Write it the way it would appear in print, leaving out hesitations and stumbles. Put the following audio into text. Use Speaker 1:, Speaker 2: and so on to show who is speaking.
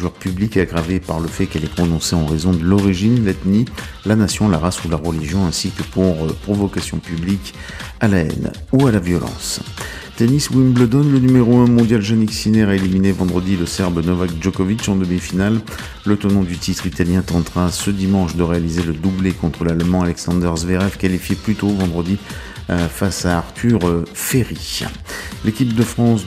Speaker 1: injure publique aggravée par le fait qu'elle est prononcée en raison de l'origine, l'ethnie, la nation, la race ou la religion, ainsi que pour provocation publique à la haine ou à la violence. Tennis Wimbledon, le numéro 1 mondial Jannik Sinner a éliminé vendredi le Serbe Novak Djokovic en demi-finale. Le tenant du titre italien tentera ce dimanche de réaliser le doublé contre l'Allemand Alexander Zverev, qualifié plus tôt vendredi face à Arthur Ferry. L'équipe de France